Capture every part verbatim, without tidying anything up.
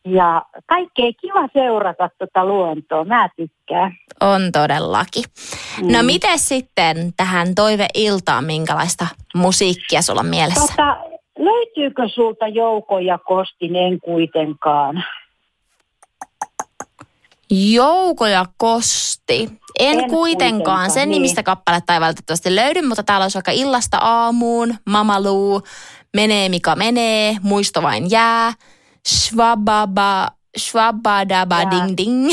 Ja kaikkea kiva seurata tuota luontoa. Mä tykkään. On todellakin. Mm. No miten sitten tähän toiveiltaan, minkälaista musiikkia sulla on mielessä? Tota, löytyykö sulta Jouko ja Kostin En kuitenkaan? Jouko ja Kosti. En, En kuitenkaan. kuitenkaan, Sen niin. nimistä kappaletta ei valitettavasti löydy, mutta täällä olisi vaikka Illasta aamuun, Mamaluu, Menee Mika menee, Muisto vain jää, Shwababa, Shwabadaba Jää. ding ding.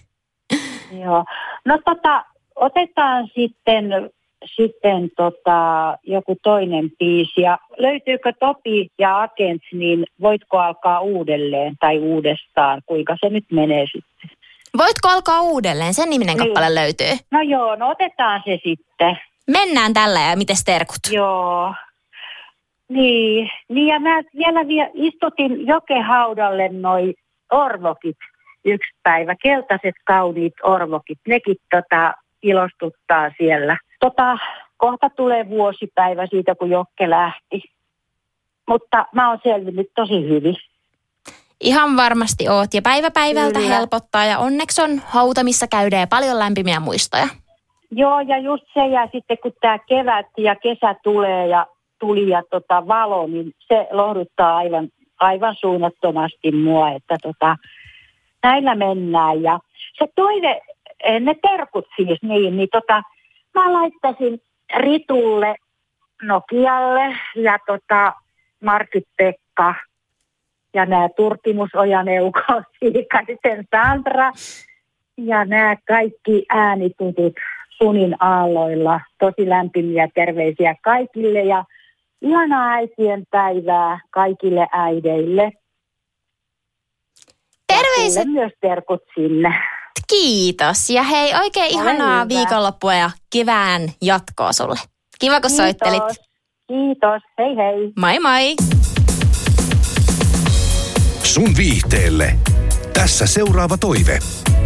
Joo. No tota, otetaan sitten, sitten tota, joku toinen biisi. Ja löytyykö Topi ja Agents, niin voitko alkaa uudelleen tai uudestaan? Kuinka se nyt menee sitten? Voitko alkaa uudelleen? Sen niminen Niin. kappale löytyy. No joo, no otetaan se sitten. Mennään tällä ja mites terkut? Joo. Niin, niin ja mä vielä, vielä istutin jokehaudalle noi orvokit yksi päivä. Keltaiset kauniit orvokit, nekin tota ilostuttaa siellä. Tota, kohta tulee vuosipäivä siitä, kun Jokke lähti. Mutta mä oon selvinnyt tosi hyvin. Ihan varmasti oot. Ja päivä päivältä Kyllä. helpottaa ja onneksi on hauta, missä käydään ja paljon lämpimiä muistoja. Joo, ja just se, ja sitten kun tämä kevät ja kesä tulee ja tuli ja tota valo, niin se lohduttaa aivan, aivan suunnattomasti mua, että tota, näillä mennään. Ja se toive, ne terkut siis, niin, niin tota, mä laittaisin Ritulle, Nokialle ja tota, Markyt-Pekka ja nämä Turkimus-Ojan Euko, Siikaisen Sandra ja nämä kaikki äänitutut Sunin aalloilla. Tosi lämpimiä terveisiä kaikille ja ihanaa äitien päivää kaikille äideille. Terveiset. Ja myös terkut sinne. Kiitos. Ja hei, oikein Ole ihanaa hyvä. viikonloppua ja kevään jatkoa sulle. Kiva, kun Kiitos. soittelit. Kiitos. Hei hei. Moi moi. Sun viihteelle. Tässä seuraava toive.